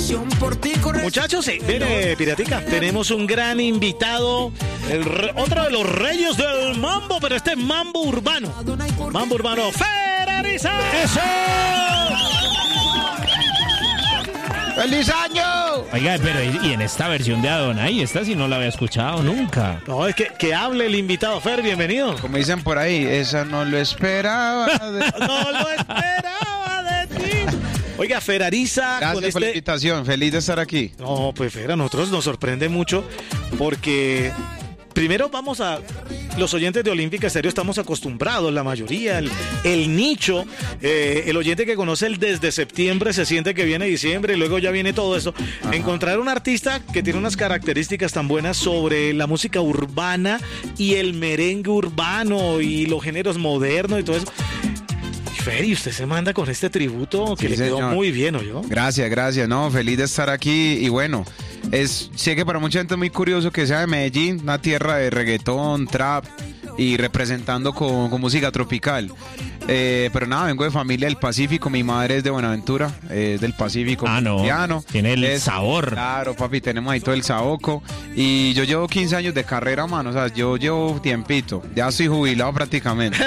Muchachos, sí, viene Piratica. Tenemos un gran invitado, otro de los reyes del mambo, pero este es mambo urbano. Mambo urbano, Ferariza. ¡Eso! ¡Feliz año! Oiga, pero y en esta versión de Adonai, esta sí no la había escuchado nunca. No, es que hable el invitado. Fer, bienvenido. Como dicen por ahí, esa no lo esperaba. No lo esperaba de ti. Oiga, Ferariza. Gracias por la invitación, feliz de estar aquí. No, pues Fer, a nosotros nos sorprende mucho porque primero los oyentes de Olímpica Estéreo estamos acostumbrados, la mayoría, el nicho, el oyente que conoce el desde septiembre se siente que viene diciembre y luego ya viene todo eso. Ajá. Encontrar un artista que tiene unas características tan buenas sobre la música urbana y el merengue urbano y los géneros modernos y todo eso. Fer, y usted se manda con este tributo que sí, le quedó muy bien, ¿o yo? Gracias, no, feliz de estar aquí y bueno, sé que para mucha gente es muy curioso que sea de Medellín, una tierra de reggaetón, trap y representando con música tropical. Pero nada, vengo de familia del Pacífico, mi madre es de Buenaventura, es del Pacífico. No, tiene el sabor. Claro, papi, tenemos ahí todo el saoco. Y yo llevo 15 años de carrera, mano, o sea, yo llevo tiempito, ya estoy jubilado prácticamente.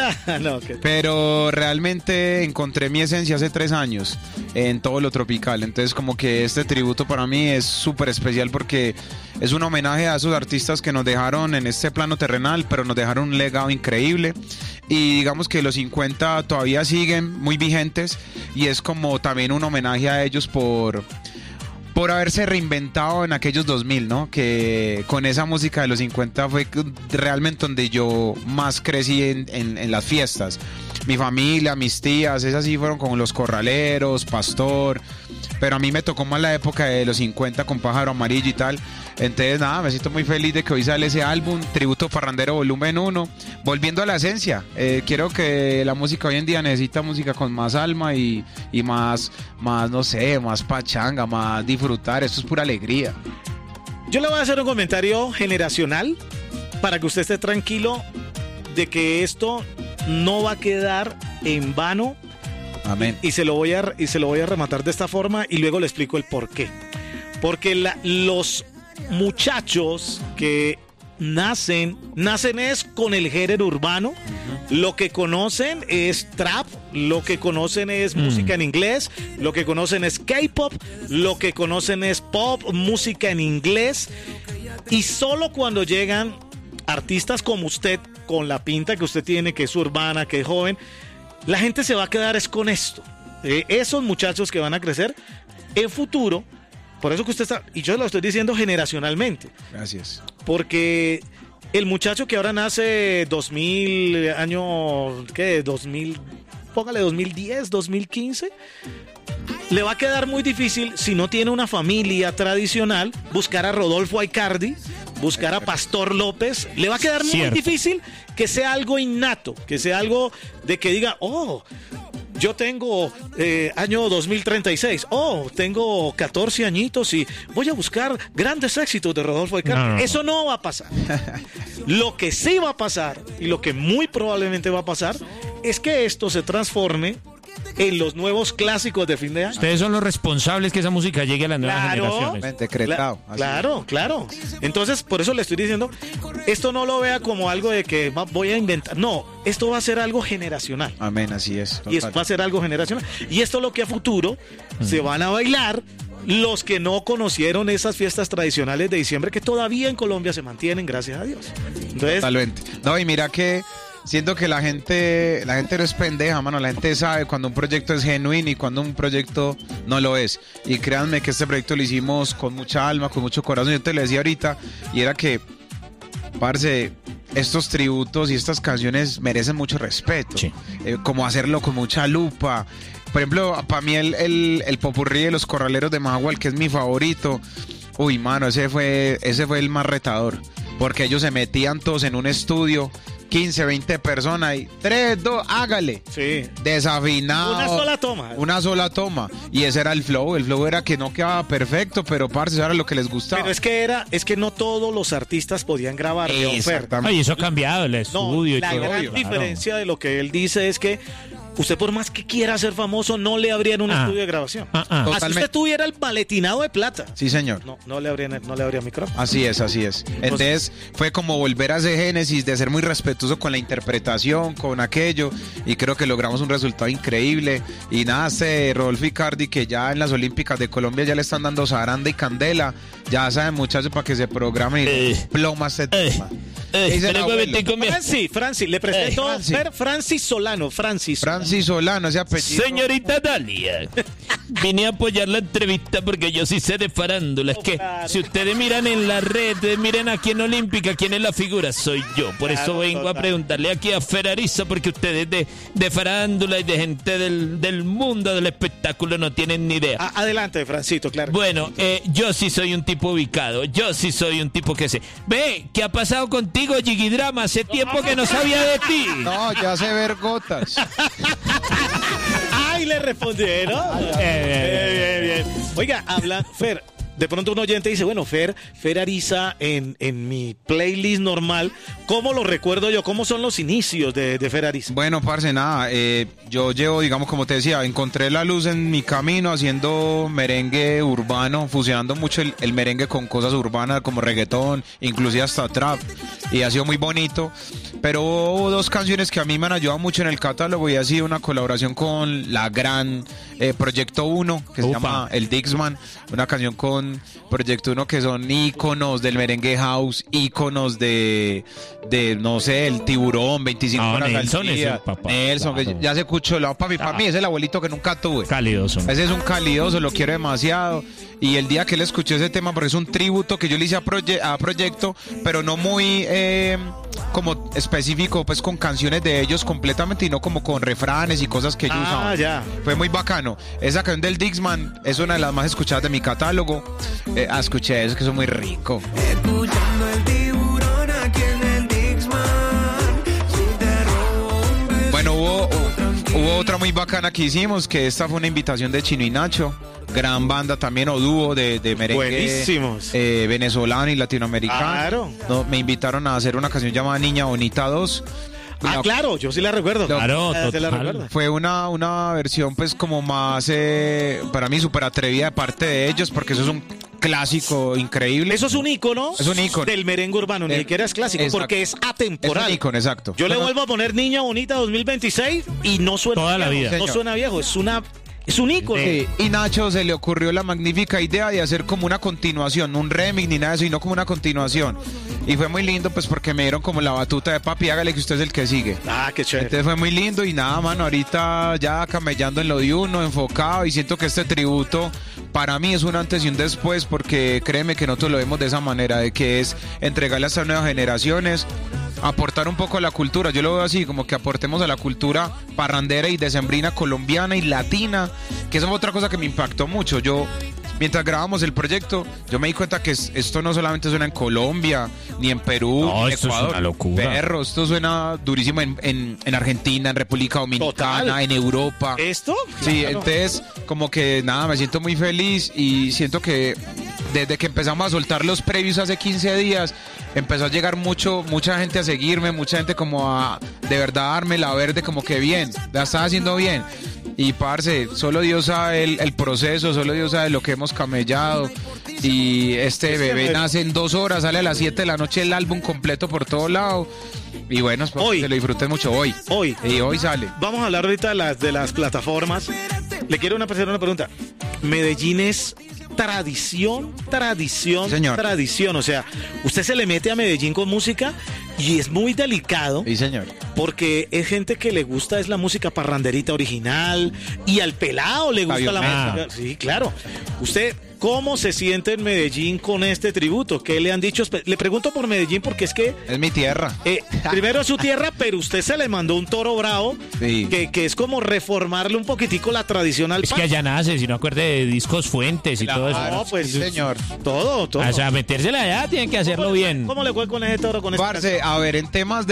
Pero realmente encontré mi esencia hace 3 años en todo lo tropical, entonces como que este tributo para mí es súper especial porque es un homenaje a esos artistas que nos dejaron en este plano terrenal, pero nos dejaron un legado increíble. Y digamos que los 50 todavía siguen muy vigentes y es como también un homenaje a ellos por haberse reinventado en aquellos 2000, ¿no? Que con esa música de los 50 fue realmente donde yo más crecí en las fiestas. Mi familia, mis tías, esas sí fueron como los corraleros, Pastor, pero a mí me tocó más la época de los 50 con Pájaro Amarillo y tal. Entonces nada, me siento muy feliz de que hoy sale ese álbum, Tributo Parrandero Volumen 1, volviendo a la esencia. Quiero que la música hoy en día necesita música con más alma y más, no sé, más pachanga, más disfrutar, esto es pura alegría. Yo le voy a hacer un comentario generacional para que usted esté tranquilo de que esto no va a quedar en vano. Amén. Y se lo voy a rematar de esta forma y luego le explico el por qué. Porque los muchachos que nacen es con el género urbano. Lo que conocen es trap, lo que conocen es música en inglés, lo que conocen es K-pop, lo que conocen es pop, música en inglés. Y solo cuando llegan artistas como usted, con la pinta que usted tiene, que es urbana, que es joven, la gente se va a quedar es con esto. Esos muchachos que van a crecer en futuro, por eso que usted está, y yo lo estoy diciendo generacionalmente. Gracias. Porque el muchacho que ahora nace 2000, año, ¿qué? 2000, póngale 2010, 2015, le va a quedar muy difícil si no tiene una familia tradicional, buscar a Rodolfo Aicardi, buscar a Pastor López, le va a quedar muy difícil que sea algo innato, que sea algo de que diga, yo tengo año 2036, tengo 14 añitos y voy a buscar grandes éxitos de Rodolfo Aicardi. No. Eso no va a pasar. Lo que sí va a pasar y lo que muy probablemente va a pasar es que esto se transforme en los nuevos clásicos de fin de año. Ustedes son los responsables que esa música llegue a las nuevas generaciones. Decretado. Claro. Entonces, por eso le estoy diciendo, esto no lo vea como algo de que voy a inventar. No, esto va a ser algo generacional. Amén, así es. Total. Y va a ser algo generacional. Y esto es lo que a futuro se van a bailar los que no conocieron esas fiestas tradicionales de diciembre que todavía en Colombia se mantienen, gracias a Dios. Entonces, totalmente. No, y mira que siento que la gente no es pendeja, mano. La gente sabe cuando un proyecto es genuino y cuando un proyecto no lo es. Y créanme que este proyecto lo hicimos con mucha alma, con mucho corazón. Yo te lo decía ahorita, y era que, parce, estos tributos y estas canciones merecen mucho respeto. Sí. Como hacerlo con mucha lupa. Por ejemplo, para mí el popurrí de los Corraleros de Majagual, que es mi favorito. Uy, mano, ese fue el más retador. Porque ellos se metían todos en un estudio, 15, 20 personas y 3, 2, hágale. Sí. Desafinado. Una sola toma. Y ese era el flow. El flow era que no quedaba perfecto, pero parce, eso era lo que les gustaba. Pero es que no todos los artistas podían grabar. Exactamente. Y eso ha cambiado el estudio y todo. La gran diferencia de lo que él dice es que usted por más que quiera ser famoso, no le abrían un estudio de grabación. Así usted tuviera el maletinado de plata. Sí, señor. No le abrían micrófono. Así es. Entonces fue como volver a ese génesis de ser muy respetuoso con la interpretación, con aquello, y creo que logramos un resultado increíble. Y nada, Rodolfo Icardi, que ya en las Olímpicas de Colombia ya le están dando zaranda y candela, ya saben, muchachos, para que se programen y ploma este tema. Francis, le presento Francis Solano, Francis Solano, ese apellido. Señorita Dalia, vine a apoyar la entrevista porque yo sí sé de farándula. Es que si ustedes miran en la red, miren aquí en Olímpica, ¿quién es la figura? Soy yo. Por eso vengo a preguntarle aquí a Fer Ariza, porque ustedes de farándula y de gente del mundo del espectáculo no tienen ni idea. Adelante, Francito, claro. Bueno, yo sí soy un tipo ubicado. Yo sí soy un tipo que sé. Ve, ¿qué ha pasado contigo, Jiggy Drama? Hace tiempo que no sabía de ti. No, ya sé ver gotas. ¡Ay, le respondieron! Bien. Oiga, habla, Fer, de pronto un oyente dice, bueno, Fer Ariza en mi playlist normal, ¿cómo lo recuerdo yo? ¿Cómo son los inicios de Fer Ariza? Bueno, parce, nada, yo llevo, digamos, como te decía, encontré la luz en mi camino haciendo merengue urbano, fusionando mucho el merengue con cosas urbanas como reggaetón, inclusive hasta trap, y ha sido muy bonito. Pero hubo dos canciones que a mí me han ayudado mucho en el catálogo y ha sido una colaboración con la gran Proyecto 1, que se llama El Dixman, una canción con Proyecto 1 que son íconos del merengue house, íconos de no sé, el Tiburón, 25 horas Nelson al día. Es el papá, Nelson, claro. que ya se escuchó, para mí es el abuelito que nunca tuve. Calidoso. Ese es un calidoso, lo quiero demasiado. Y el día que él escuchó ese tema, porque es un tributo que yo le hice a Proyecto, pero no muy como específico, pues con canciones de ellos completamente, y no como con refranes y cosas que ellos usaban. Ya. Fue muy bacano. Esa canción del Dixman es una de las más escuchadas de mi catálogo. Escuché eso, que eso es muy rico. Escuchando el tiburón aquí en el Dixman. Bueno, hubo otra muy bacana que hicimos, que esta fue una invitación de Chino y Nacho, gran banda también, o dúo de merengue. Buenísimos. Venezolano y latinoamericano. Claro. No, me invitaron a hacer una canción llamada Niña Bonita 2. Claro, yo sí la recuerdo. Claro, sí la total. recuerdo. Fue una versión pues como más, para mí, súper atrevida de parte de ellos, porque eso es un clásico increíble. Eso es un ícono. Es un ícono. Del merengue urbano, ni siquiera es clásico, Exacto. porque es atemporal. Es un ícono, exacto. Yo le vuelvo a poner Niña Bonita 2026 y no suena Toda la viejo. vida. No suena viejo, es un ícono. Sí, y Nacho se le ocurrió la magnífica idea de hacer como una continuación, no un remix ni nada de eso, sino como una continuación. Y fue muy lindo, pues, porque me dieron como la batuta de papi, hágale que usted es el que sigue. Qué chévere. Entonces fue muy lindo y nada, mano, ahorita ya camellando en lo de uno, enfocado, y siento que este tributo para mí es un antes y un después, porque créeme que nosotros lo vemos de esa manera, de que es entregarle a estas nuevas generaciones, aportar un poco a la cultura. Yo lo veo así, como que aportemos a la cultura parrandera y decembrina colombiana y latina, que esa fue otra cosa que me impactó mucho. Yo, mientras grabamos el proyecto, yo me di cuenta que esto no solamente suena en Colombia, ni en Perú, No, ni en esto es Ecuador. una locura. Perro, esto suena durísimo en Argentina, en República Dominicana, Total. en Europa. ¿Esto? Sí, Claro. entonces como que nada, me siento muy feliz y siento que desde que empezamos a soltar los previews hace 15 días, empezó a llegar mucha gente a seguirme, mucha gente como a de verdad darme la verde, como que bien, la estás haciendo bien. Y parce, solo Dios sabe el proceso, solo Dios sabe lo que hemos camellado. Y este bebé nace en 2 horas, sale a las 7 de la noche el álbum completo por todo lado. Y bueno, espero Hoy. que lo disfruten mucho hoy. Y hoy sale. Vamos a hablar ahorita de las plataformas. Le quiero hacer una pregunta. Medellín es tradición, Señor. tradición. O sea, usted se le mete a Medellín con música y es muy delicado. Sí, señor. Porque es gente que le gusta es la música parranderita original y al pelado le gusta la música. Sí, claro. Usted, ¿cómo se siente en Medellín con este tributo? ¿Qué le han dicho? Le pregunto por Medellín porque es que Es mi tierra. primero es su tierra, pero usted se le mandó un toro bravo, Sí. que es como reformarle un poquitico la tradición al Es que allá nace, si no acuerde de Discos Fuentes y todo eso. No, pues Sí, señor. todo. O sea, metérsela allá, tienen que hacerlo bien. ¿Cómo le fue con ese toro? Con ese Parce, a ver, en temas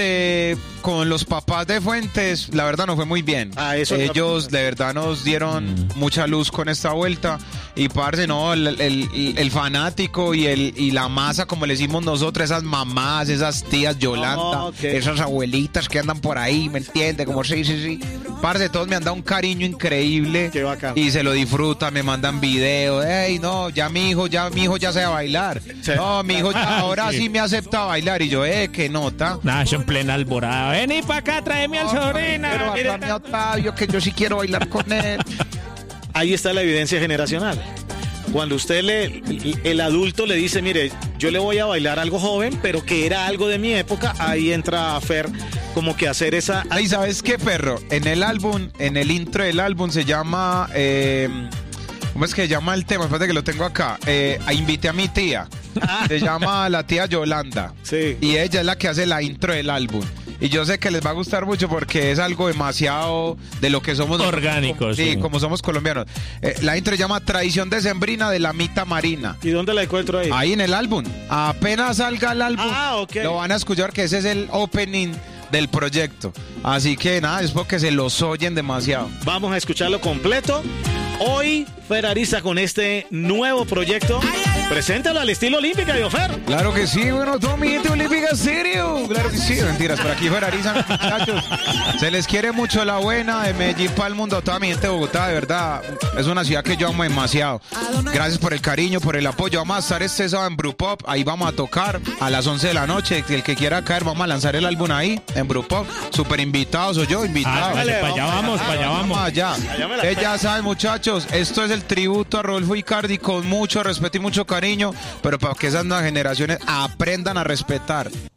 con los papás de Fuentes, la verdad no fue muy bien. Eso Ellos de verdad nos dieron mucha luz con esta vuelta. Y parce, no, el fanático y la masa, como le decimos nosotros, esas mamás, esas tías Yolanda, esas abuelitas que andan por ahí, ¿me entiende? Como sí. Parce, todos me han dado un cariño increíble. Qué bacán. Y se lo disfrutan, me mandan videos. Ey, no, ya mi hijo ya sabe bailar. Sí. No, mi hijo ya ahora sí me acepta bailar. Y yo, qué nota. Nacho en plena alborada. Vení para acá, tráeme al sobrino. Pero a Octavio, que yo sí quiero bailar con él. Ahí está la evidencia generacional. Cuando usted el adulto le dice, mire, yo le voy a bailar algo joven, pero que era algo de mi época, ahí entra Fer como que a hacer esa... Ay, ¿sabes qué, perro? En el álbum, en el intro del álbum se llama... ¿cómo es que se llama el tema? Espérate que lo tengo acá. Invité a mi tía. Se llama la tía Yolanda. Sí. Y ella es la que hace la intro del álbum. Y yo sé que les va a gustar mucho porque es algo demasiado de lo que somos orgánicos. Sí, como somos colombianos. La intro se llama Tradición Decembrina de la Mita Marina. ¿Y dónde la encuentro ahí? Ahí en el álbum. Apenas salga el álbum, lo van a escuchar, que ese es el opening del proyecto. Así que nada, es porque se los oyen demasiado. Vamos a escucharlo completo. Hoy Fer Ariza con este nuevo proyecto. Preséntalo al estilo Olímpica, yo, Fer. Claro que sí, bueno, todo mi gente Olímpica, serio. Claro que sí, mentiras, por aquí Fer Ariza, muchachos. Se les quiere mucho la buena, de Medellín para el mundo, a toda mi gente de Bogotá, de verdad. Es una ciudad que yo amo demasiado. Gracias por el cariño, por el apoyo. Vamos a estar este sábado en Brewpub, ahí vamos a tocar a las 11 de la noche. El que quiera caer, vamos a lanzar el álbum ahí, en Brewpub. Súper invitados, soy yo, invitado. Para allá vamos. Allá. Ya saben, muchachos, esto es el tributo a Rodolfo Icardi con mucho respeto y mucho cariño, pero para que esas nuevas generaciones aprendan a respetar